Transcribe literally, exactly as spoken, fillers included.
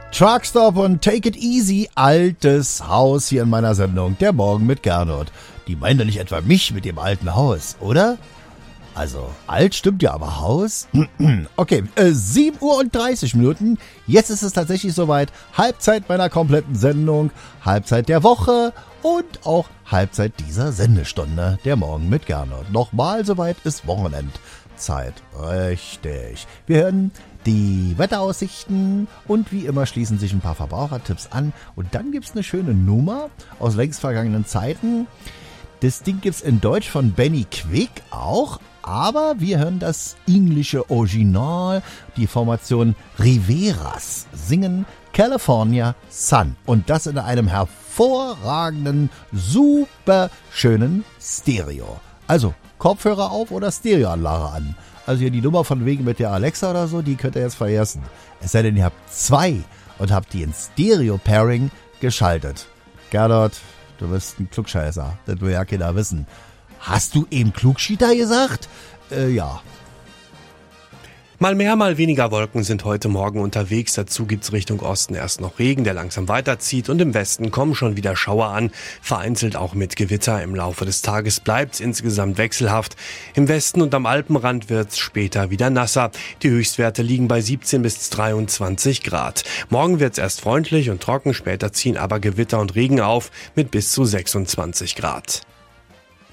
Truckstop und Take It Easy, altes Haus hier in meiner Sendung, der Morgen mit Gernot. Die meinen doch nicht etwa mich mit dem alten Haus, oder? Also, alt stimmt ja, aber Haus? Okay, äh, sieben Uhr und dreißig Minuten. Jetzt ist es tatsächlich soweit. Halbzeit meiner kompletten Sendung, Halbzeit der Woche und auch Halbzeit dieser Sendestunde, der Morgen mit Gernot. Nochmal soweit ist Wochenendzeit. Richtig. Wir hören die Wetteraussichten und wie immer schließen sich ein paar Verbrauchertipps an. Und dann gibt's eine schöne Nummer aus längst vergangenen Zeiten. Das Ding gibt's in Deutsch von Benny Quick auch, aber wir hören das englische Original, die Formation Riveras singen California Sun und das in einem hervorragenden, super schönen Stereo. Also Kopfhörer auf oder Stereoanlage an. Also hier die Nummer von wegen mit der Alexa oder so, die könnt ihr jetzt vergessen. Es sei denn, ihr habt zwei und habt die in Stereo-Pairing geschaltet. Gernot, du bist ein Klugscheißer, das will ja keiner wissen. Hast du eben Klugschießer gesagt? Äh, ja. Mal mehr, mal weniger Wolken sind heute Morgen unterwegs. Dazu gibt's Richtung Osten erst noch Regen, der langsam weiterzieht. Und im Westen kommen schon wieder Schauer an. Vereinzelt auch mit Gewitter. Im Laufe des Tages bleibt's insgesamt wechselhaft. Im Westen und am Alpenrand wird's später wieder nasser. Die Höchstwerte liegen bei siebzehn bis dreiundzwanzig Grad. Morgen wird's erst freundlich und trocken. Später ziehen aber Gewitter und Regen auf mit bis zu sechsundzwanzig Grad.